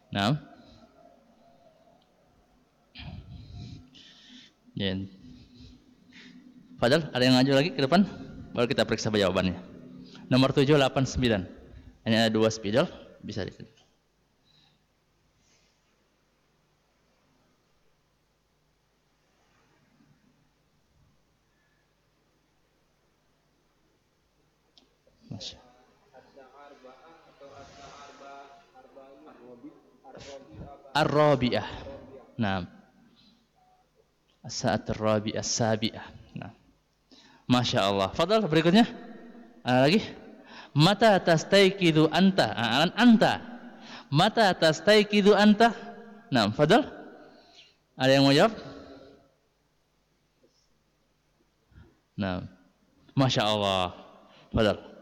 Nah. Ya. Fadal, ada yang ngaju lagi ke depan? Baru kita periksa jawabannya. Nomor 789. Ini ada 2 spidol, bisa di sini. Masya. Ar-Rabi'ah. Nah. As-sa'at ar-Rabi'ah as-Sabi'ah. Nah. Masya Allah. Fadal, berikutnya. Lagi. Mata tastayqidu anta. Anta. Mata tastayqidu anta. Nah, Fadal. Ada yang mau jawab? Nah. Masya Allah. Fadal.